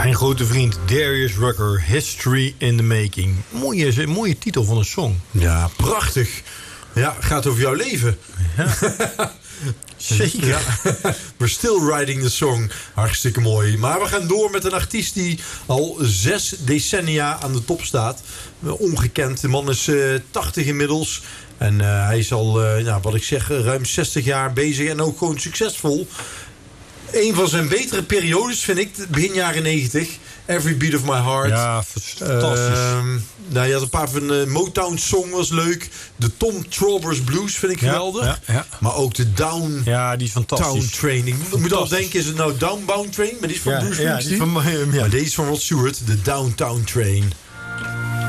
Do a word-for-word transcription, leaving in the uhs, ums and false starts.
Mijn grote vriend Darius Rucker, History in the Making. Mooie, mooie titel van een song. Ja, prachtig. Ja, gaat over jouw leven. Ja. Zeker. Ja. We're still writing the song. Hartstikke mooi. Maar we gaan door met een artiest die al zes decennia aan de top staat. Ongekend. De man is uh, tachtig inmiddels. En uh, hij is al, uh, nou, wat ik zeg, ruim zestig jaar bezig. En ook gewoon succesvol. Een van zijn betere periodes vind ik begin jaren negentig. Every Beat of My Heart. Ja, fantastisch. Uh, nou, je had een paar van de Motown Song was leuk. De Tom Trawlers Blues vind ik ja, geweldig. Ja, ja. Maar ook de Down ja, die is fantastisch. Town Train. Ik moet al denken, is het nou Downbound Train? Maar die is van ja, Bruce ja, Springsteen. die van, ja. Maar deze is van Rod Stewart. De Downtown Train.